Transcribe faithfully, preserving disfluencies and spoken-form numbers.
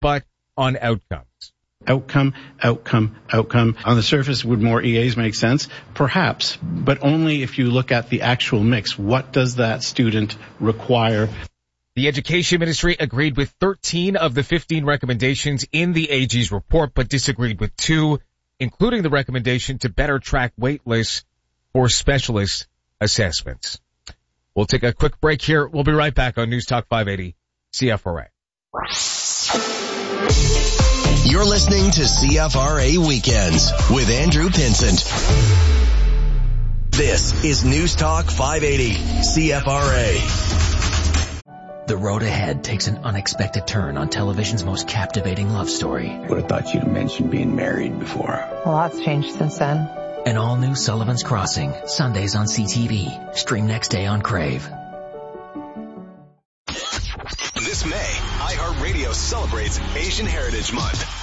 but on outcomes. Outcome, outcome, outcome. On the surface, would more E As make sense? Perhaps, but only if you look at the actual mix. What does that student require? The Education Ministry agreed with thirteen of the fifteen recommendations in the A G's report, but disagreed with two, including the recommendation to better track wait lists for specialist assessments. We'll take a quick break here. We'll be right back on News Talk five eighty C F R A. You're listening to C F R A Weekends with Andrew Pinsent. This is News Talk five eighty C F R A. The road ahead takes an unexpected turn on television's most captivating love story. Would have thought you'd mentioned being married before. A lot's changed since then. An all-new Sullivan's Crossing, Sundays on C T V. Stream next day on Crave. This May, iHeartRadio celebrates Asian Heritage Month.